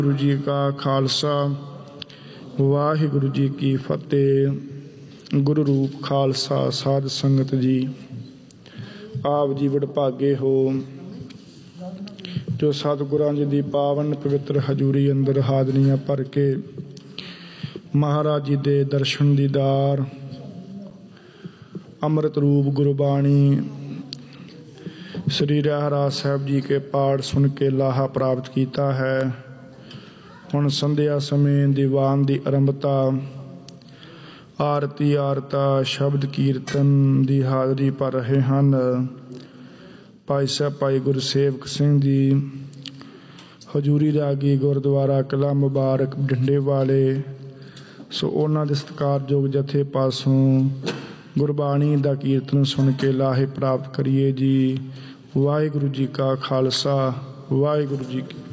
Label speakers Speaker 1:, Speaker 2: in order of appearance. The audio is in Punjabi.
Speaker 1: ਗੁਰੂ ਜੀ ਕਾ ਖਾਲਸਾ ਵਾਹਿਗੁਰੂ ਜੀ ਕੀ ਫਤਿਹ। ਗੁਰੂ ਰੂਪ ਖਾਲਸਾ ਸਾਧ ਸੰਗਤ ਜੀ, ਆਪ ਜੀ ਵਡਭਾਗੇ ਹੋ ਜੋ ਸਤਿਗੁਰਾਂ ਜੀ ਦੀ ਪਾਵਨ ਪਵਿੱਤਰ ਹਜ਼ੂਰੀ ਅੰਦਰ ਹਾਜ਼ਰੀਆਂ ਭਰ ਕੇ ਮਹਾਰਾਜ ਜੀ ਦੇ ਦਰਸ਼ਨ ਦੀਦਾਰ ਅੰਮ੍ਰਿਤ ਰੂਪ ਗੁਰਬਾਣੀ ਸ੍ਰੀ ਰਹਿਰਾਸ ਸਾਹਿਬ ਜੀ ਕੇ ਪਾਠ ਸੁਣ ਕੇ ਲਾਹਾ ਪ੍ਰਾਪਤ ਕੀਤਾ ਹੈ। ਹੁਣ ਸੰਧਿਆ ਸਮੇਂ ਦੀਵਾਨ ਦੀ ਆਰੰਭਤਾ, ਆਰਤੀ ਆਰਤਾ ਸ਼ਬਦ ਕੀਰਤਨ ਦੀ ਹਾਜ਼ਰੀ ਭਰ ਰਹੇ ਹਨ। ਭਾਈ ਸਾਹਿਬ ਭਾਈ ਗੁਰਸੇਵਕ ਸਿੰਘ ਜੀ ਹਜ਼ੂਰੀ ਰਾਗੀ ਗੁਰਦੁਆਰਾ ਕਿਲ੍ਹਾ ਮੁਬਾਰਕ ਬਠਿੰਡੇ ਵਾਲੇ, ਸੋ ਉਹਨਾਂ ਦੇ ਸਤਿਕਾਰਯੋਗ ਜਥੇ ਪਾਸੋਂ ਗੁਰਬਾਣੀ ਦਾ ਕੀਰਤਨ ਸੁਣ ਕੇ ਲਾਹੇ ਪ੍ਰਾਪਤ ਕਰੀਏ ਜੀ। ਵਾਹਿਗੁਰੂ ਜੀ ਕਾ ਖਾਲਸਾ ਵਾਹਿਗੁਰੂ ਜੀ ਕੀ